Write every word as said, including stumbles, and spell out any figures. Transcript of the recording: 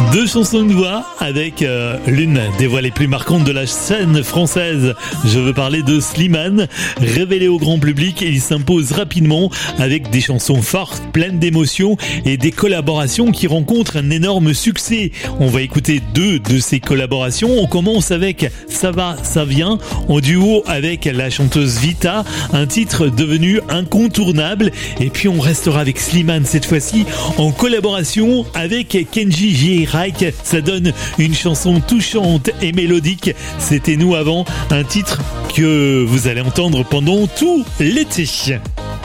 Deux chansons de voix avec euh, l'une des voix les plus marquantes de la scène française. Je veux parler de Slimane. Révélé au grand public, il s'impose rapidement avec des chansons fortes, pleines d'émotions et des collaborations qui rencontrent un énorme succès. On va écouter deux de ces collaborations. On commence avec Ça va, ça vient, en duo avec la chanteuse Vita, un titre devenu incontournable. Et puis on restera avec Slimane cette fois-ci en collaboration avec Kenji Girac. Ça donne une chanson touchante et mélodique. C'était Nous avant, un titre que vous allez entendre pendant tout l'été.